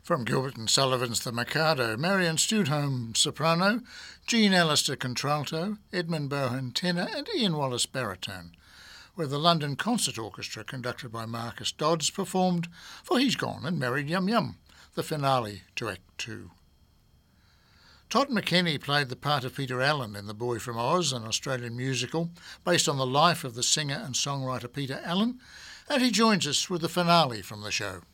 From Gilbert and Sullivan's The Mikado, Marion Stewdhome soprano, Jean Allister contralto, Edmund Bohan tenor and Ian Wallace baritone, where the London Concert Orchestra, conducted by Marcus Dodds, performed For He's Gone and Married Yum Yum, the finale to Act 2. Todd McKenney played the part of Peter Allen in The Boy from Oz, an Australian musical based on the life of the singer and songwriter Peter Allen, and he joins us with the finale from the show.